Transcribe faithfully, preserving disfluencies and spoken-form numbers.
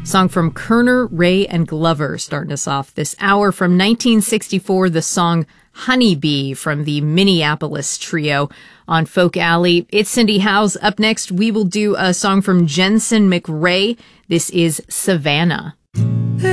Song from Kerner, Ray, and Glover starting us off this hour. From nineteen sixty-four, the song Honeybee from the Minneapolis Trio on Folk Alley. It's Cindy Howes. Up next, we will do a song from Jensen McRae. This is Savannah.